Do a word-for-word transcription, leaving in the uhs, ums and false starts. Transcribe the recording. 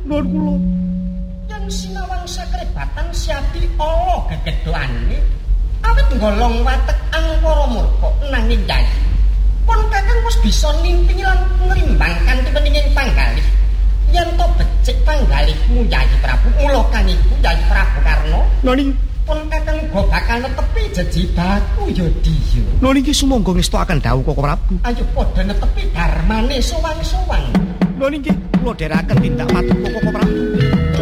nuwun kula. Yang sinawang sakrebatan siapi Allah gegedhoane awit nggolong watek angkara murka nanging Yai pun kakang wis bisa nimpingi lan ngrimbang kanthi peninging panggalih yen to becik panggalihmu Yai Prabu mula kang iku Yai Prabu Karna Noni pun kakang uga bakal netepi jejibaku ya diya noni iki sumangga ngestakaken dawuh Koko Prabu ayo padha netepi darmane sowan-sowan noni iki kula dherekaken tindak patuh Koko Prabu